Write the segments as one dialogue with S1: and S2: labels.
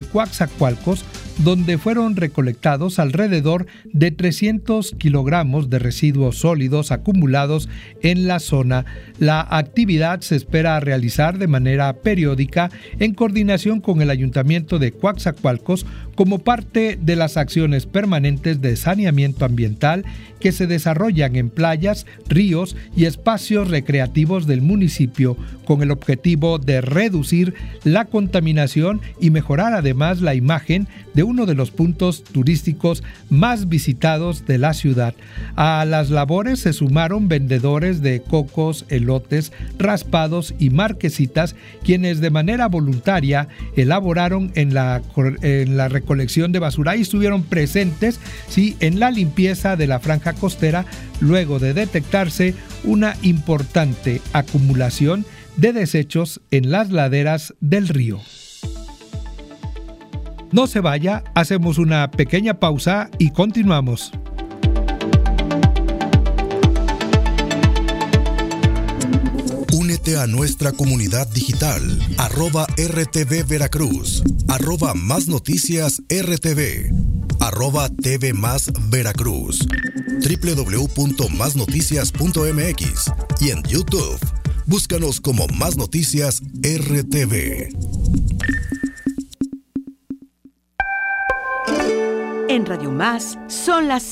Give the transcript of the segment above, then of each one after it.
S1: Coatzacoalcos, donde fueron recolectados alrededor de 300 kilogramos de residuos sólidos acumulados en la zona. La actividad se espera realizar de manera periódica en coordinación con el Ayuntamiento de Coatzacoalcos como parte de las acciones permanentes de saneamiento ambiental que se desarrollan en playas, ríos y espacios recreativos del municipio, con el objetivo de reducir la contaminación y mejorar además la imagen de uno de los puntos turísticos más visitados de la ciudad. A las labores se sumaron vendedores de cocos, elotes, raspados y marquesitas, quienes de manera voluntaria elaboraron en la recolección de basura y estuvieron presentes en la limpieza de la franja costera, luego de detectarse una importante acumulación de desechos en las laderas del río. No se vaya, hacemos una pequeña pausa y continuamos.
S2: Únete a nuestra comunidad digital, @RTV Veracruz, @Más Noticias RTV, @TV Más Veracruz, www.masnoticias.mx y en YouTube. Búscanos como Más Noticias RTV.
S3: En Radio Más son las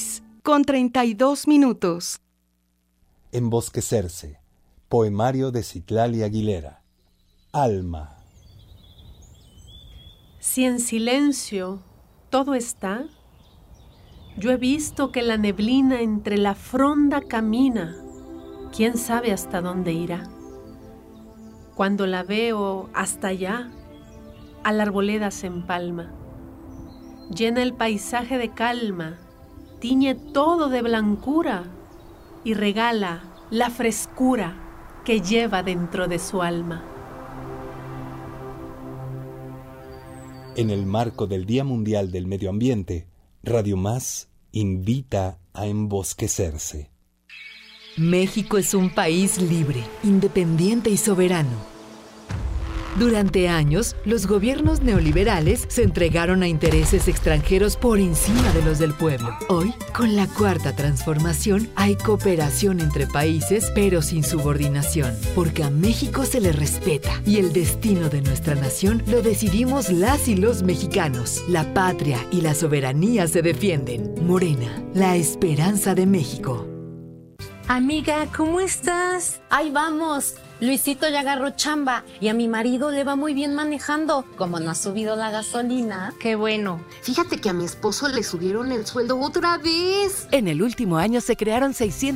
S3: 6:32.
S4: Embosquecerse. Poemario de Citlali Aguilera. Alma.
S5: Si en silencio todo está, yo he visto que la neblina entre la fronda camina, quién sabe hasta dónde irá. Cuando la veo hasta allá, a la arboleda se empalma, llena el paisaje de calma, tiñe todo de blancura y regala la frescura que lleva dentro de su alma.
S4: En el marco del Día Mundial del Medio Ambiente, Radio Más invita a embosquecerse.
S6: México es un país libre, independiente y soberano. Durante años, los gobiernos neoliberales se entregaron a intereses extranjeros por encima de los del pueblo. Hoy, con la Cuarta Transformación, hay cooperación entre países, pero sin subordinación, porque a México se le respeta y el destino de nuestra nación lo decidimos las y los mexicanos. La patria y la soberanía se defienden. Morena, la esperanza de México.
S7: Amiga, ¿cómo estás?
S8: Ahí vamos. Luisito ya agarró chamba y a mi marido le va muy bien manejando. Como no ha subido la gasolina.
S7: Qué bueno.
S8: Fíjate que a mi esposo le subieron el sueldo otra vez.
S9: En el último año se crearon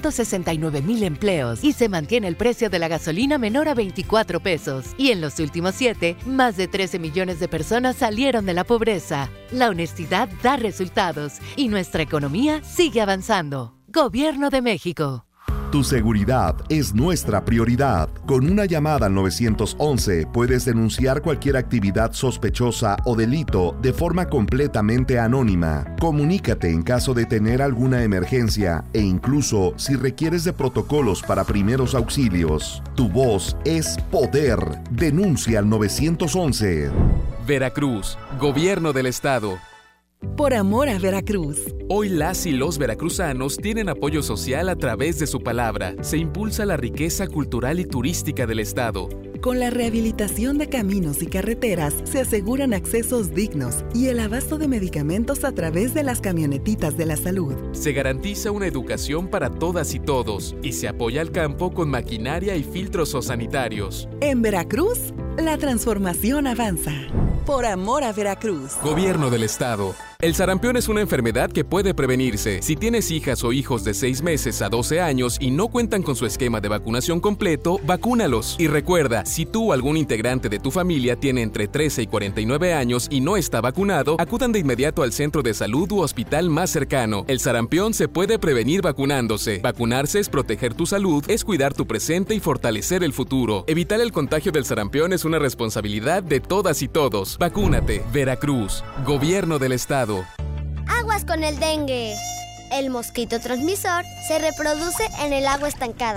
S9: 669,000 empleos y se mantiene el precio de la gasolina menor a 24 pesos. Y en los últimos 7, más de 13 millones de personas salieron de la pobreza. La honestidad da resultados y nuestra economía sigue avanzando. Gobierno de México.
S10: Tu seguridad es nuestra prioridad. Con una llamada al 911 puedes denunciar cualquier actividad sospechosa o delito de forma completamente anónima. Comunícate en caso de tener alguna emergencia e incluso si requieres de protocolos para primeros auxilios. Tu voz es poder. Denuncia al 911.
S11: Veracruz, Gobierno del Estado.
S12: Por amor a Veracruz.
S11: Hoy las y los veracruzanos tienen apoyo social a través de su palabra. Se impulsa la riqueza cultural y turística del estado.
S12: Con la rehabilitación de caminos y carreteras se aseguran accesos dignos y el abasto de medicamentos a través de las camionetitas de la salud.
S11: Se garantiza una educación para todas y todos y se apoya al campo con maquinaria y filtros sanitarios.
S12: En Veracruz, la transformación avanza. Por amor a Veracruz.
S11: Gobierno del Estado. El sarampión es una enfermedad que puede prevenirse. Si tienes hijas o hijos de 6 meses a 12 años y no cuentan con su esquema de vacunación completo, vacúnalos. Y recuerda, si tú o algún integrante de tu familia tiene entre 13 y 49 años y no está vacunado, acudan de inmediato al centro de salud u hospital más cercano. El sarampión se puede prevenir vacunándose. Vacunarse es proteger tu salud, es cuidar tu presente y fortalecer el futuro. Evitar el contagio del sarampión es una responsabilidad de todas y todos. Vacúnate. Veracruz. Gobierno del Estado.
S13: Aguas con el dengue. El mosquito transmisor se reproduce en el agua estancada.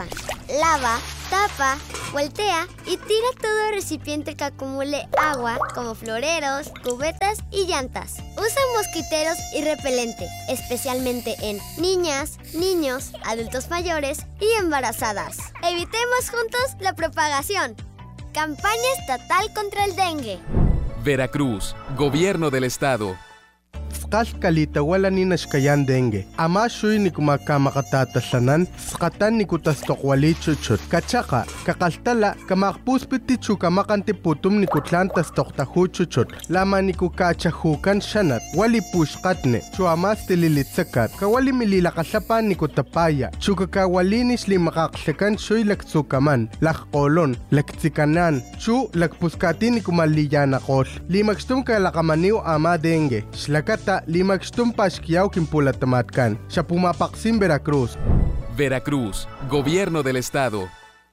S13: lava, tapa, voltea y tira todo recipiente que acumule agua, como floreros, cubetas y llantas. Usa mosquiteros y repelente, especialmente en niñas, niños, adultos mayores y embarazadas. Evitemos juntos la propagación. Campaña estatal contra el dengue.
S11: Veracruz, Gobierno del Estado.
S14: Kalita wala ni nashkayan dengue. Ama shuy ni kumakamatatatasanan, skatan ni kutastokwali chuchut. Kachaka, kakaltala, kamakpuspiti chukamakanti putum ni kutlantas toktahu chuchut. Lama ni kukachahukan shanat, wali pushkatne, chuamas tililitsakat, kawali mililakasapan ni kutapaya, chukakawalinis li makaksakan shuy laktsukaman, lakkolon, laktsikanan, chu lakpuskati ni kumaliyanakol. Limakstum kalakamaniw ama dengue, shlakata limakstum pashkiyaw kimpulatamatkan, siya pumapaksim Veracruz.
S11: Veracruz, Gobierno del Estado.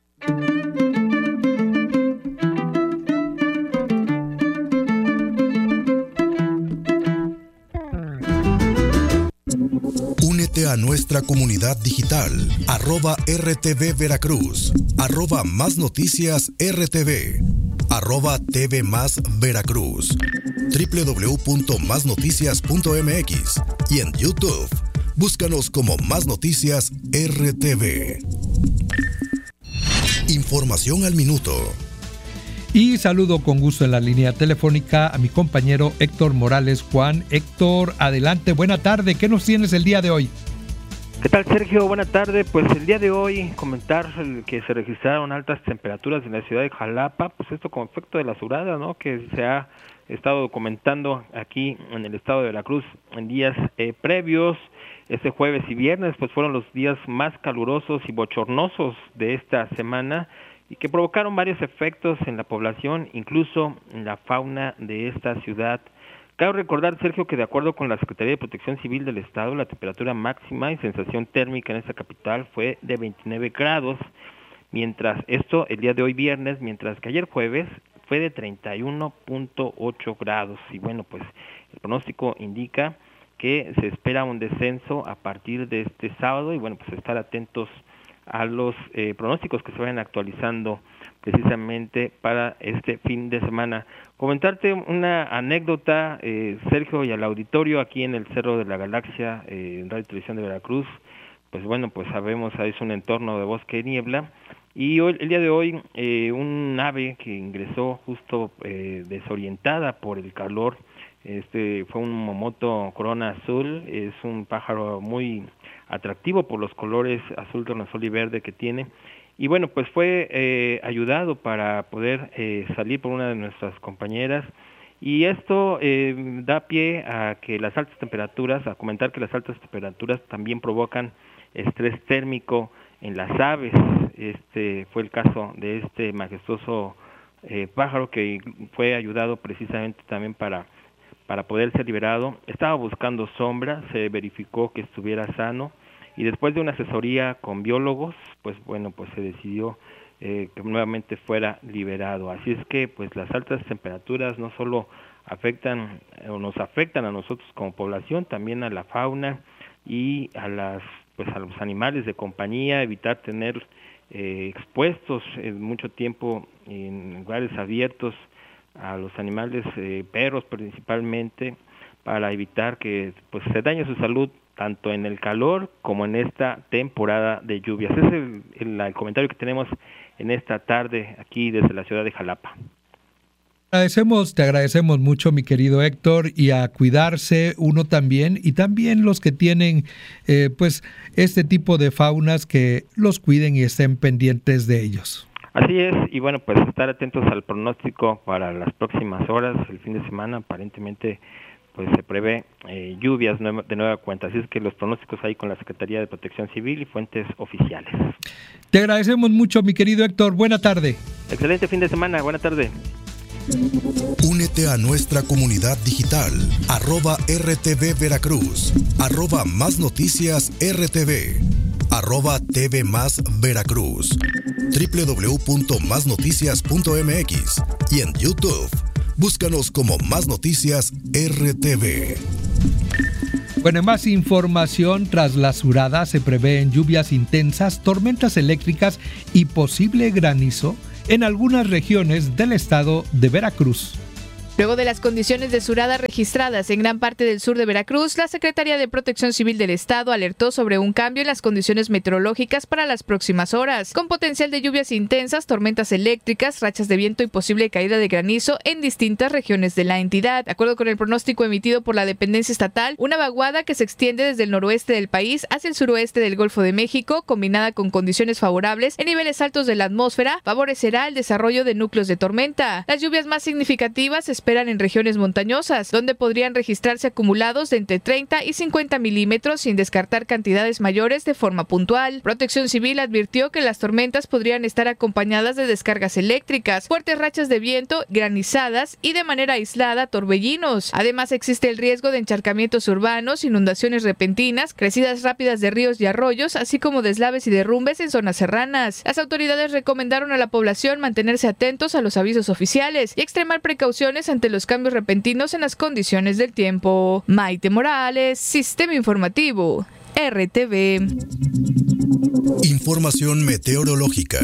S2: Únete a nuestra comunidad digital, @RTV Veracruz, @Más Noticias RTV, @TV Más Veracruz, www.masnoticias.mx y en YouTube. Búscanos como Más Noticias RTV. Información al minuto.
S1: Y saludo con gusto en la línea telefónica a mi compañero Héctor Morales. Juan, Héctor, adelante, buena tarde. ¿Qué nos tienes el día de hoy?
S15: ¿Qué tal, Sergio? Buena tarde. Pues el día de hoy comentar que se registraron altas temperaturas en la ciudad de Jalapa, pues esto como efecto de la surada, ¿no?, que se ha estado documentando aquí en el estado de Veracruz en días previos. Este jueves y viernes pues fueron los días más calurosos y bochornosos de esta semana y que provocaron varios efectos en la población, incluso en la fauna de esta ciudad. Cabe recordar, Sergio, que de acuerdo con la Secretaría de Protección Civil del Estado, la temperatura máxima y sensación térmica en esta capital fue de 29 grados, mientras esto el día de hoy viernes, mientras que ayer jueves fue de 31.8 grados. Y bueno, pues el pronóstico indica que se espera un descenso a partir de este sábado y bueno, pues estar atentos a los pronósticos que se vayan actualizando precisamente para este fin de semana. Comentarte una anécdota, Sergio, y al auditorio aquí en el Cerro de la Galaxia, en Radio y Televisión de Veracruz. Pues bueno, pues sabemos, es un entorno de bosque y niebla, y hoy, el día de hoy, un ave que ingresó justo desorientada por el calor, fue un momoto corona azul, es un pájaro muy atractivo por los colores azul, tornasol y verde que tiene, y bueno, pues fue ayudado para poder salir por una de nuestras compañeras, y esto da pie a que las altas temperaturas, a comentar que las altas temperaturas también provocan estrés térmico en las aves. Este fue el caso de este majestuoso pájaro que fue ayudado precisamente también para poder ser liberado. Estaba buscando sombra, se verificó que estuviera sano y después de una asesoría con biólogos, pues bueno, pues se decidió que nuevamente fuera liberado. Así es que pues las altas temperaturas no solo afectan o nos afectan a nosotros como población, también a la fauna y a los animales de compañía, evitar tener expuestos mucho tiempo en lugares abiertos a los animales, perros principalmente, para evitar que pues se dañe su salud tanto en el calor como en esta temporada de lluvias. Ese es el comentario que tenemos en esta tarde aquí desde la ciudad de Jalapa.
S1: Te agradecemos mucho, mi querido Héctor, y a cuidarse uno también, y también los que tienen pues este tipo de faunas, que los cuiden y estén pendientes de ellos.
S15: Así es, y bueno, pues estar atentos al pronóstico para las próximas horas, el fin de semana. Aparentemente pues se prevé lluvias de nueva cuenta, así es que los pronósticos ahí con la Secretaría de Protección Civil y fuentes oficiales.
S1: Te agradecemos mucho, mi querido Héctor, buena tarde.
S15: Excelente fin de semana, buena tarde.
S2: Únete a nuestra comunidad digital, @RTV Veracruz, @Más Noticias RTV, @TV Más Veracruz, www.masnoticias.mx y en YouTube. Búscanos como Más Noticias RTV.
S1: Bueno, en más información, tras la surada se prevén lluvias intensas, tormentas eléctricas y posible granizo en algunas regiones del estado de Veracruz.
S16: Luego de las condiciones de surada registradas en gran parte del sur de Veracruz, la Secretaría de Protección Civil del Estado alertó sobre un cambio en las condiciones meteorológicas para las próximas horas, con potencial de lluvias intensas, tormentas eléctricas, rachas de viento y posible caída de granizo en distintas regiones de la entidad. De acuerdo con el pronóstico emitido por la dependencia estatal, una vaguada que se extiende desde el noroeste del país hacia el suroeste del Golfo de México, combinada con condiciones favorables en niveles altos de la atmósfera, favorecerá el desarrollo de núcleos de tormenta. Las lluvias más significativas se esperan en regiones montañosas, donde podrían registrarse acumulados de entre 30 y 50 milímetros sin descartar cantidades mayores de forma puntual. Protección Civil advirtió que las tormentas podrían estar acompañadas de descargas eléctricas, fuertes rachas de viento, granizadas y de manera aislada torbellinos. Además existe el riesgo de encharcamientos urbanos, inundaciones repentinas, crecidas rápidas de ríos y arroyos, así como deslaves y derrumbes en zonas serranas. Las autoridades recomendaron a la población mantenerse atentos a los avisos oficiales y extremar precauciones ante los cambios repentinos en las condiciones del tiempo. Maite Morales, Sistema Informativo, RTV.
S2: Información meteorológica.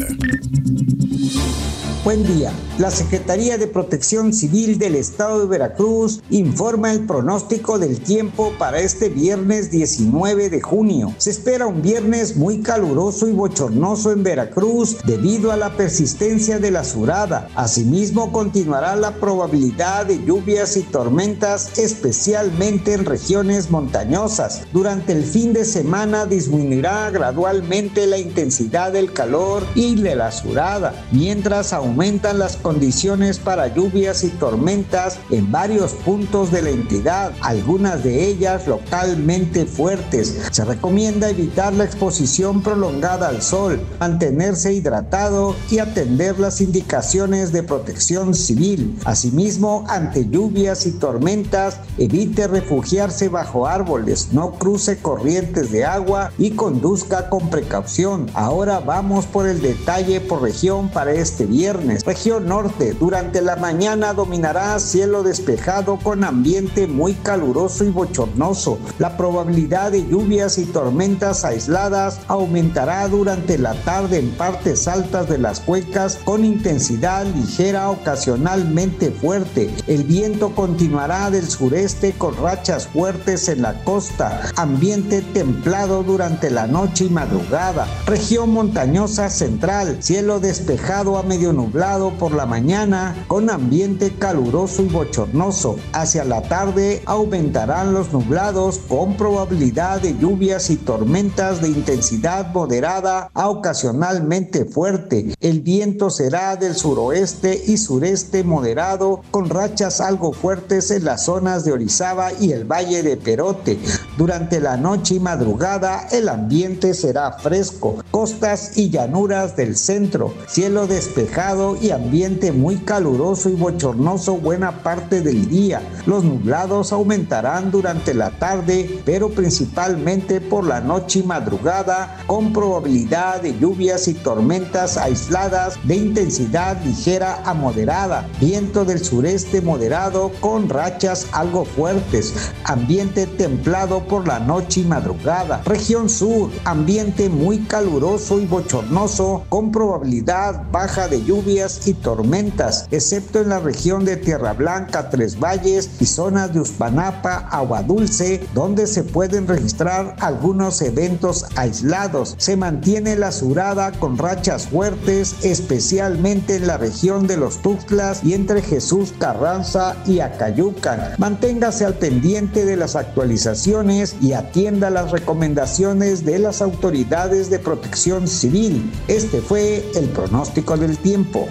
S17: Buen día. La Secretaría de Protección Civil del Estado de Veracruz informa el pronóstico del tiempo para este viernes 19 de junio. Se espera un viernes muy caluroso y bochornoso en Veracruz debido a la persistencia de la surada. Asimismo, continuará la probabilidad de lluvias y tormentas, especialmente en regiones montañosas. Durante el fin de semana disminuirá gradualmente la intensidad del calor y de la surada, mientras aumentan las condiciones para lluvias y tormentas en varios puntos de la entidad, algunas de ellas localmente fuertes. Se recomienda evitar la exposición prolongada al sol, mantenerse hidratado y atender las indicaciones de Protección Civil. Asimismo, ante lluvias y tormentas, evite refugiarse bajo árboles, no cruce corrientes de agua y conduzca con precaución. Ahora vamos por el detalle por región para este viernes. Región norte, durante la mañana dominará cielo despejado con ambiente muy caluroso y bochornoso. La probabilidad de lluvias y tormentas aisladas aumentará durante la tarde en partes altas de las cuencas con intensidad ligera ocasionalmente fuerte. El viento continuará del sureste con rachas fuertes en la costa. Ambiente templado durante la noche y madrugada. Región montañosa central, cielo despejado a medio nublado por la mañana con ambiente caluroso y bochornoso. Hacia la tarde aumentarán los nublados con probabilidad de lluvias y tormentas de intensidad moderada a ocasionalmente fuerte. El viento será del suroeste y sureste moderado con rachas algo fuertes en las zonas de Orizaba y el Valle de Perote. Durante la noche y madrugada el ambiente será fresco. Costas y llanuras del centro, cielo despejado y ambiente muy caluroso y bochornoso buena parte del día. Los nublados aumentarán durante la tarde, pero principalmente por la noche y madrugada, con probabilidad de lluvias y tormentas aisladas de intensidad ligera a moderada. Viento del sureste moderado con rachas algo fuertes. Ambiente templado por la noche y madrugada. Región sur, ambiente muy caluroso y bochornoso con probabilidad baja de lluvias y tormentas, excepto en la región de Tierra Blanca, Tres Valles y zonas de Uspanapa, Agua Dulce, donde se pueden registrar algunos eventos aislados. Se mantiene la surada con rachas fuertes, especialmente en la región de los Tuxtlas y entre Jesús Carranza y Acayucan. Manténgase al pendiente de las actualizaciones y atienda las recomendaciones de las autoridades de Protección Civil. Este fue el pronóstico del tiempo.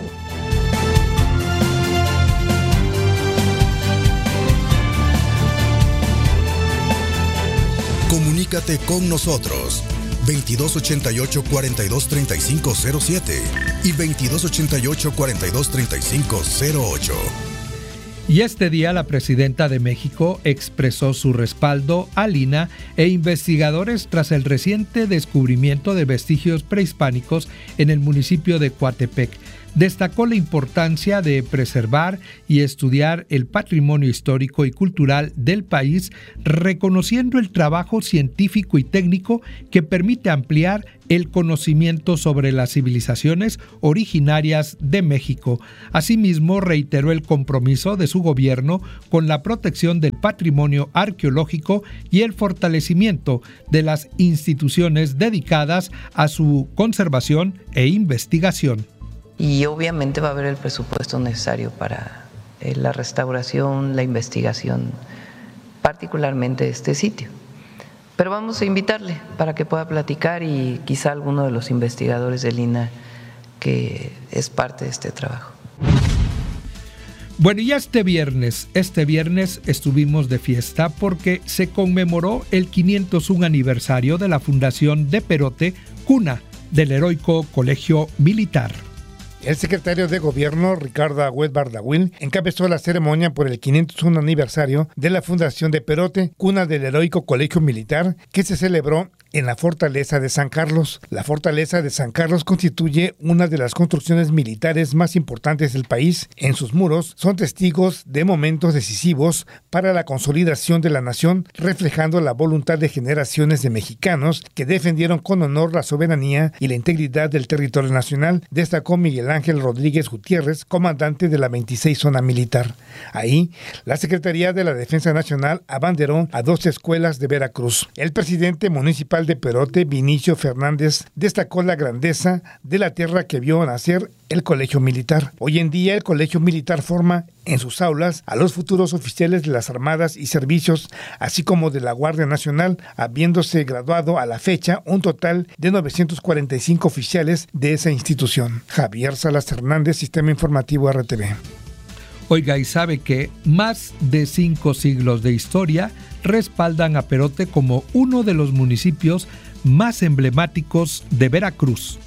S2: Comunícate con nosotros 2288-423507 y 2288-423508.
S1: Y este día la presidenta de México expresó su respaldo a Lina e investigadores tras el reciente descubrimiento de vestigios prehispánicos en el municipio de Coatepec. destacó la importancia de preservar y estudiar el patrimonio histórico y cultural del país, reconociendo el trabajo científico y técnico que permite ampliar el conocimiento sobre las civilizaciones originarias de México. Asimismo, reiteró el compromiso de su gobierno con la protección del patrimonio arqueológico y el fortalecimiento de las instituciones dedicadas a su conservación e investigación.
S18: Y obviamente va a haber el presupuesto necesario para la restauración, la investigación, particularmente de este sitio. Pero vamos a invitarle para que pueda platicar y quizá alguno de los investigadores del INAH que es parte de este trabajo.
S1: Bueno, y este viernes estuvimos de fiesta porque se conmemoró el 501 aniversario de la fundación de Perote, cuna del heroico Colegio Militar.
S19: El secretario de Gobierno, Ricardo Agüed Bardagüín, encabezó la ceremonia por el 501 aniversario de la fundación de Perote, cuna del heroico Colegio Militar, que se celebró en la Fortaleza de San Carlos. La Fortaleza de San Carlos constituye una de las construcciones militares más importantes del país. En sus muros son testigos de momentos decisivos para la consolidación de la nación, reflejando la voluntad de generaciones de mexicanos que defendieron con honor la soberanía y la integridad del territorio nacional, destacó Miguel Ángel Rodríguez Gutiérrez, comandante de la 26 Zona Militar. Ahí, la Secretaría de la Defensa Nacional abanderó a 2 escuelas de Veracruz. El presidente municipal de Perote, Vinicio Fernández, destacó la grandeza de la tierra que vio nacer el Colegio Militar. Hoy en día el Colegio Militar forma en sus aulas a los futuros oficiales de las Armadas y Servicios, así como de la Guardia Nacional, habiéndose graduado a la fecha un total de 945 oficiales de esa institución. Javier Salas Hernández, Sistema Informativo RTV.
S1: Oiga, ¿y sabe que más de 5 siglos de historia respaldan a Perote como uno de los municipios más emblemáticos de Veracruz?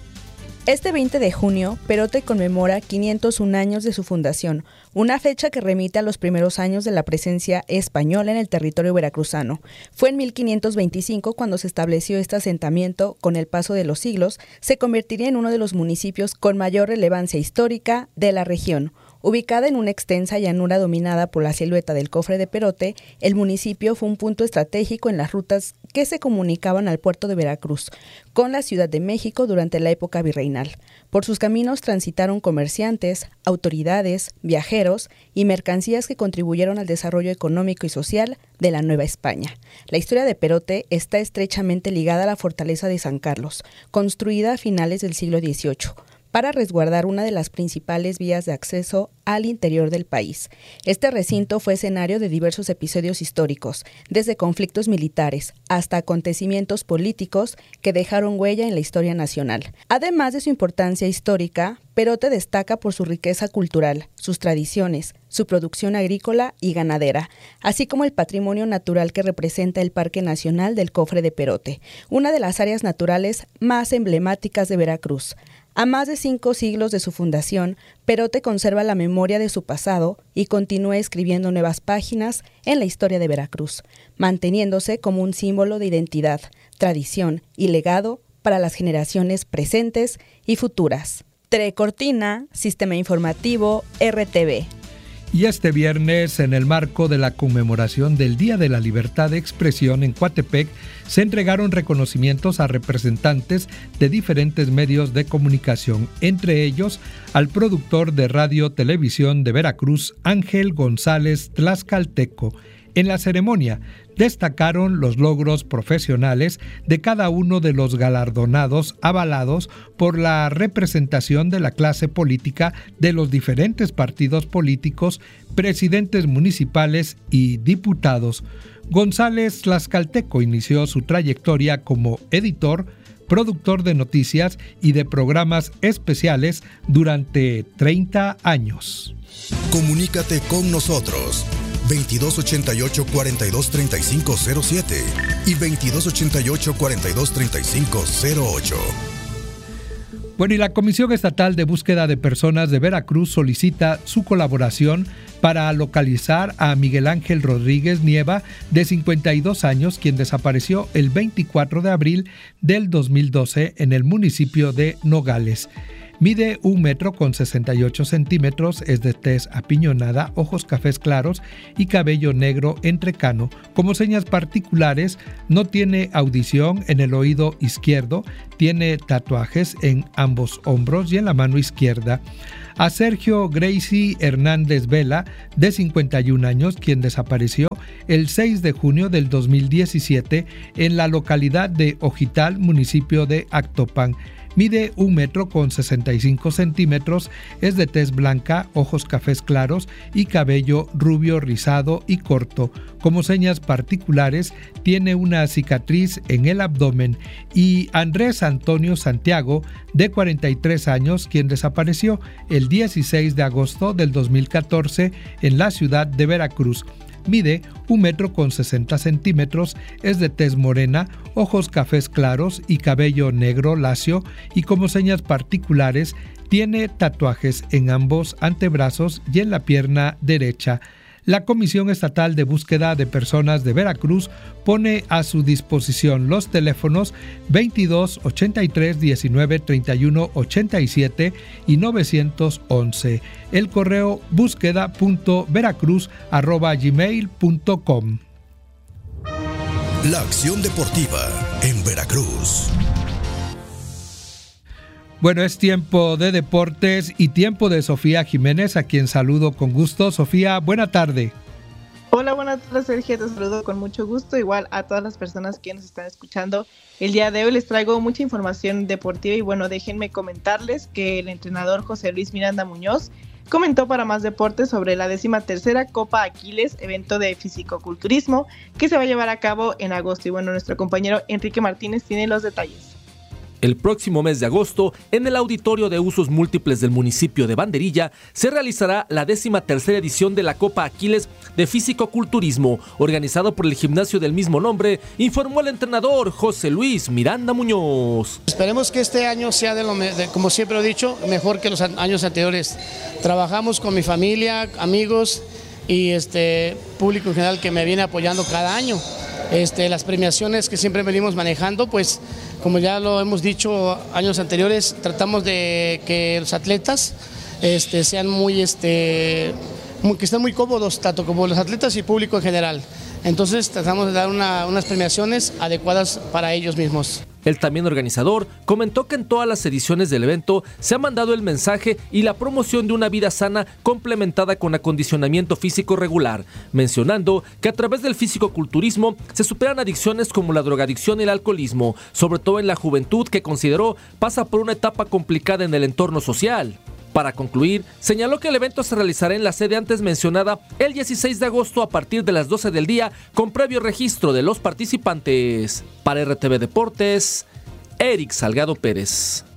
S20: Este 20 de junio, Perote conmemora 501 años de su fundación, una fecha que remite a los primeros años de la presencia española en el territorio veracruzano. Fue en 1525 cuando se estableció este asentamiento. Con el paso de los siglos, se convertiría en uno de los municipios con mayor relevancia histórica de la región. Ubicada en una extensa llanura dominada por la silueta del Cofre de Perote, el municipio fue un punto estratégico en las rutas que se comunicaban al puerto de Veracruz con la Ciudad de México durante la época virreinal. Por sus caminos transitaron comerciantes, autoridades, viajeros y mercancías que contribuyeron al desarrollo económico y social de la Nueva España. La historia de Perote está estrechamente ligada a la fortaleza de San Carlos, construida a finales del siglo XVIII. Para resguardar una de las principales vías de acceso al interior del país. Este recinto fue escenario de diversos episodios históricos, desde conflictos militares hasta acontecimientos políticos que dejaron huella en la historia nacional. Además de su importancia histórica, Perote destaca por su riqueza cultural, sus tradiciones, su producción agrícola y ganadera, así como el patrimonio natural que representa el Parque Nacional del Cofre de Perote, una de las áreas naturales más emblemáticas de Veracruz. A más de 5 siglos de su fundación, Perote conserva la memoria de su pasado y continúa escribiendo nuevas páginas en la historia de Veracruz, manteniéndose como un símbolo de identidad, tradición y legado para las generaciones presentes y futuras. Cortina, Sistema Informativo, RTV.
S1: Y este viernes, en el marco de la conmemoración del Día de la Libertad de Expresión en Coatepec, se entregaron reconocimientos a representantes de diferentes medios de comunicación, entre ellos al productor de Radio Televisión de Veracruz, Ángel González Tlaxcalteco. En la ceremonia destacaron los logros profesionales de cada uno de los galardonados avalados por la representación de la clase política de los diferentes partidos políticos, presidentes municipales y diputados. González Tlaxcalteco inició su trayectoria como editor, productor de noticias y de programas especiales durante 30 años.
S2: Comunícate con nosotros 2288-423507 y 2288-423508.
S1: Bueno, y la Comisión Estatal de Búsqueda de Personas de Veracruz solicita su colaboración para localizar a Miguel Ángel Rodríguez Nieva, de 52 años, quien desapareció el 24 de abril del 2012 en el municipio de Nogales. Mide 1,68 m, es de tez apiñonada, ojos cafés claros y cabello negro entrecano. Como señas particulares, no tiene audición en el oído izquierdo, tiene tatuajes en ambos hombros y en la mano izquierda. A Sergio Gracie Hernández Vela, de 51 años, quien desapareció el 6 de junio del 2017 en la localidad de Ojital, municipio de Actopan. Mide 1,65 m, es de tez blanca, ojos cafés claros y cabello rubio rizado y corto. Como señas particulares, tiene una cicatriz en el abdomen. Y Andrés Antonio Santiago, de 43 años, quien desapareció el 16 de agosto del 2014 en la ciudad de Veracruz. Mide 1,60 m, es de tez morena, ojos cafés claros y cabello negro lacio, y como señas particulares tiene tatuajes en ambos antebrazos y en la pierna derecha. La Comisión Estatal de Búsqueda de Personas de Veracruz pone a su disposición los teléfonos 22 83 19 31 87 y 911. El correo búsqueda.veracruz@gmail.com.
S2: La acción deportiva en Veracruz.
S1: Bueno, es tiempo de deportes y tiempo de Sofía Jiménez, a quien saludo con gusto. Sofía, buena tarde.
S21: Hola, buenas tardes, Sergio, te saludo con mucho gusto, igual a todas las personas que nos están escuchando. El día de hoy les traigo mucha información deportiva y bueno, déjenme comentarles que el entrenador José Luis Miranda Muñoz comentó para Más Deportes sobre la 13ª Copa Aquiles, evento de fisicoculturismo que se va a llevar a cabo en agosto. Y bueno, nuestro compañero Enrique Martínez tiene los detalles.
S22: El próximo mes de agosto, en el Auditorio de Usos Múltiples del municipio de Banderilla, se realizará la 13ª edición de la Copa Aquiles de Fisicoculturismo, organizado por el gimnasio del mismo nombre, informó el entrenador José Luis Miranda Muñoz.
S23: Esperemos que este año sea, como siempre he dicho, mejor que los años anteriores. Trabajamos con mi familia, amigos y público en general que me viene apoyando cada año. Las premiaciones que siempre venimos manejando, pues como ya lo hemos dicho años anteriores, tratamos de que los atletas sean que estén muy cómodos, tanto como los atletas y público en general. Entonces tratamos de dar unas premiaciones adecuadas para ellos mismos.
S22: El también organizador comentó que en todas las ediciones del evento se ha mandado el mensaje y la promoción de una vida sana complementada con acondicionamiento físico regular, mencionando que a través del fisicoculturismo se superan adicciones como la drogadicción y el alcoholismo, sobre todo en la juventud que consideró pasa por una etapa complicada en el entorno social. Para concluir, señaló que el evento se realizará en la sede antes mencionada el 16 de agosto a partir de las 12 del día con previo registro de los participantes. Para RTV Deportes, Eric Salgado Pérez.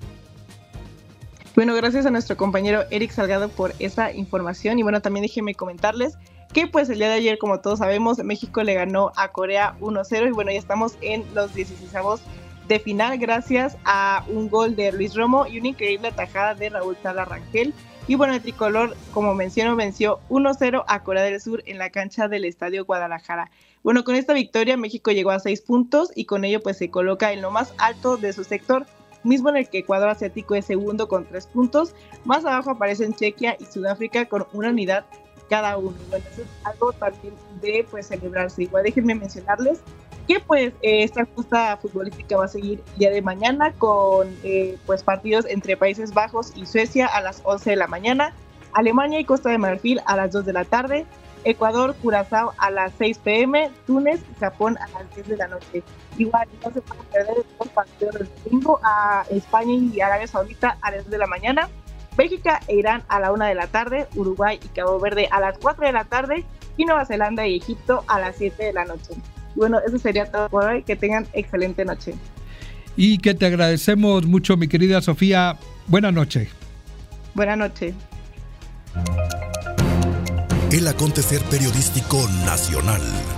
S21: Bueno, gracias a nuestro compañero Eric Salgado por esa información y bueno, también déjenme comentarles que pues el día de ayer, como todos sabemos, México le ganó a Corea 1-0 y bueno, ya estamos en los 16avos de final gracias a un gol de Luis Romo y una increíble atajada de Raúl Sala Rangel. Y bueno, el tricolor, como menciono, venció 1-0 a Corea del Sur en la cancha del Estadio Guadalajara. Bueno, con esta victoria México llegó a 6 puntos y con ello pues se coloca en lo más alto de su sector, mismo en el que Ecuador Asiático es segundo con 3 puntos. Más abajo aparecen Chequia y Sudáfrica con una unidad cada uno. Bueno, eso es algo también de pues celebrarse. Igual déjenme mencionarles que pues esta justa futbolística va a seguir el día de mañana con pues partidos entre Países Bajos y Suecia a las 11 de la mañana, Alemania y Costa de Marfil a las 2 de la tarde, Ecuador, Curazao a las 6 p.m, Túnez y Japón a las 10 de la noche. Igual no se pueden perder los partidos del domingo a España y Arabia Saudita a las 2 de la mañana, Bélgica e Irán a la 1 de la tarde, Uruguay y Cabo Verde a las 4 de la tarde y Nueva Zelanda y Egipto a las 7 de la noche. Bueno, eso sería todo por hoy. Que tengan excelente noche.
S1: Y que te agradecemos mucho, mi querida Sofía. Buenas noches.
S21: Buenas noches.
S2: El acontecer periodístico nacional,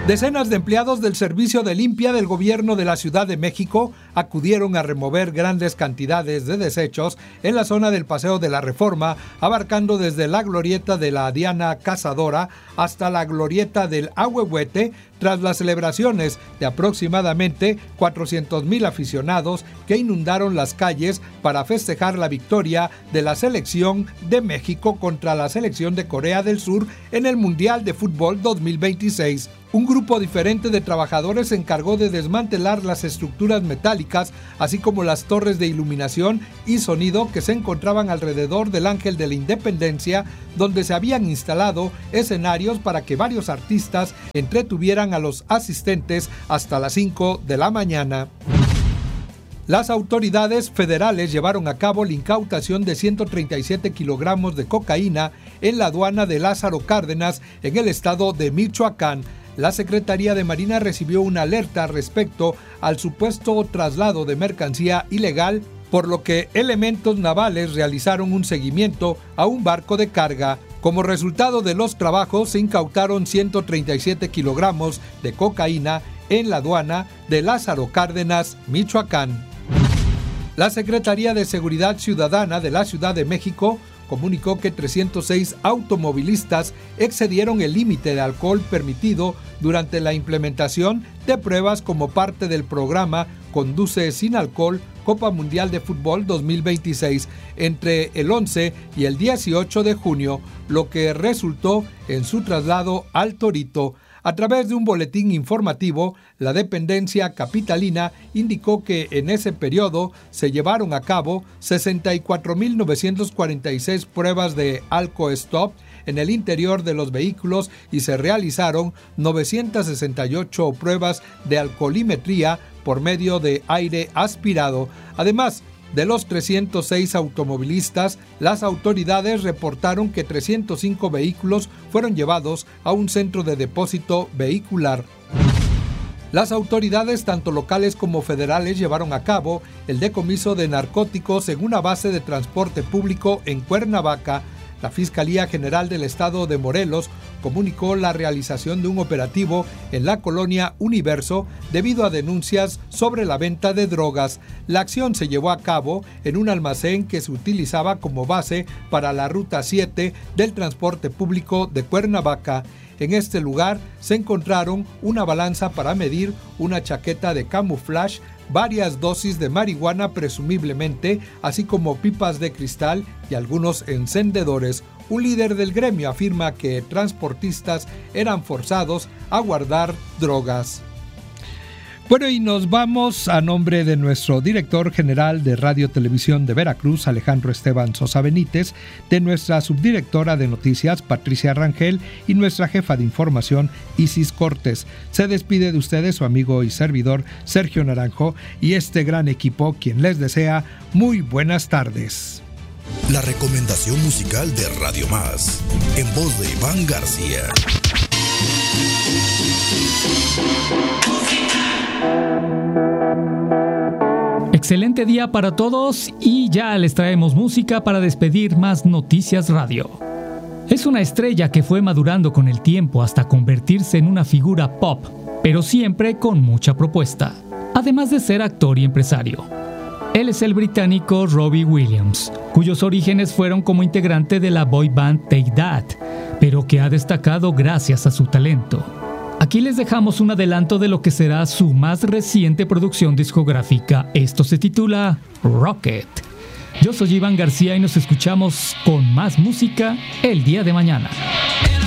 S1: Decenas de empleados del servicio de limpia del gobierno de la Ciudad de México acudieron a remover grandes cantidades de desechos en la zona del Paseo de la Reforma, abarcando desde la glorieta de la Diana Cazadora hasta la glorieta del Ahuehuete, tras las celebraciones de aproximadamente 400,000 aficionados que inundaron las calles para festejar la victoria de la selección de México contra la selección de Corea del Sur en el Mundial de Fútbol 2026. Un grupo diferente de trabajadores se encargó de desmantelar las estructuras metálicas, así como las torres de iluminación y sonido que se encontraban alrededor del Ángel de la Independencia, donde se habían instalado escenarios para que varios artistas entretuvieran a los asistentes hasta las 5 de la mañana. Las autoridades federales llevaron a cabo la incautación de 137 kilogramos de cocaína en la aduana de Lázaro Cárdenas, en el estado de Michoacán. La Secretaría de Marina recibió una alerta respecto al supuesto traslado de mercancía ilegal, por lo que elementos navales realizaron un seguimiento a un barco de carga. Como resultado de los trabajos, se incautaron 137 kilogramos de cocaína en la aduana de Lázaro Cárdenas, Michoacán. La Secretaría de Seguridad Ciudadana de la Ciudad de México comunicó que 306 automovilistas excedieron el límite de alcohol permitido durante la implementación de pruebas como parte del programa Conduce sin Alcohol Copa Mundial de Fútbol 2026 entre el 11 y el 18 de junio, lo que resultó en su traslado al Torito. A través de un boletín informativo, la dependencia capitalina indicó que en ese periodo se llevaron a cabo 64,946 pruebas de alcohol-stop en el interior de los vehículos y se realizaron 968 pruebas de alcoholimetría por medio de aire aspirado. Además de los 306 automovilistas, las autoridades reportaron que 305 vehículos fueron llevados a un centro de depósito vehicular. Las autoridades, tanto locales como federales, llevaron a cabo el decomiso de narcóticos en una base de transporte público en Cuernavaca. La Fiscalía General del Estado de Morelos comunicó la realización de un operativo en la colonia Universo debido a denuncias sobre la venta de drogas. La acción se llevó a cabo en un almacén que se utilizaba como base para la Ruta 7 del transporte público de Cuernavaca. En este lugar se encontraron una balanza para medir, una chaqueta de camuflaje, varias dosis de marihuana presumiblemente, así como pipas de cristal y algunos encendedores. Un líder del gremio afirma que transportistas eran forzados a guardar drogas. Bueno, y nos vamos a nombre de nuestro director general de Radio Televisión de Veracruz, Alejandro Esteban Sosa Benítez, de nuestra subdirectora de noticias, Patricia Rangel, y nuestra jefa de información, Isis Cortés. Se despide de ustedes su amigo y servidor, Sergio Naranjo, y este gran equipo, quien les desea muy buenas tardes.
S2: La recomendación musical de Radio Más, en voz de Iván García.
S3: Excelente día para todos y ya les traemos música para despedir Más Noticias Radio. Es una estrella que fue madurando con el tiempo hasta convertirse en una figura pop, pero siempre con mucha propuesta, además de ser actor y empresario. Él es el británico Robbie Williams, cuyos orígenes fueron como integrante de la boy band Take That, pero que ha destacado gracias a su talento. Aquí les dejamos un adelanto de lo que será su más reciente producción discográfica. Esto se titula Rocket. Yo soy Iván García y nos escuchamos con más música el día de mañana.